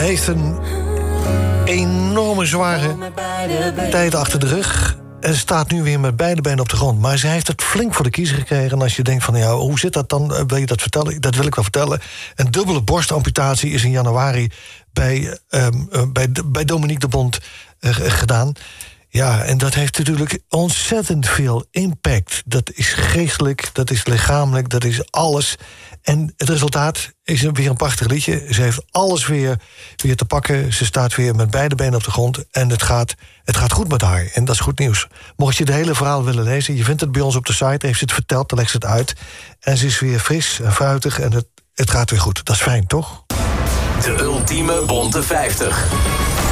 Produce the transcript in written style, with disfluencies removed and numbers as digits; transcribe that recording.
heeft een enorme zware tijd achter de rug. En staat nu weer met beide benen op de grond. Maar ze heeft het flink voor de kiezer gekregen. En als je denkt van, ja, hoe zit dat dan? Wil je dat vertellen? Dat wil ik wel vertellen. Een dubbele borstamputatie is in januari bij Dominique de Bont gedaan. Ja, en dat heeft natuurlijk ontzettend veel impact. Dat is geestelijk, dat is lichamelijk, dat is alles. En het resultaat is weer een prachtig liedje. Ze heeft alles weer te pakken. Ze staat weer met beide benen op de grond. En het gaat goed met haar. En dat is goed nieuws. Mocht je het hele verhaal willen lezen, je vindt het bij ons op de site. Heeft ze het verteld, dan legt ze het uit. En ze is weer fris en fruitig en het gaat weer goed. Dat is fijn, toch? De ultieme Bonte 50.